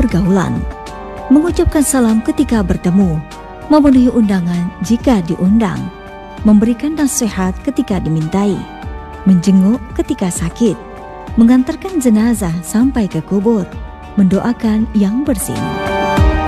pergaulan, mengucapkan salam ketika bertemu, memenuhi undangan jika diundang, memberikan nasihat ketika dimintai, menjenguk ketika sakit, mengantarkan jenazah sampai ke kubur, mendoakan yang bersin.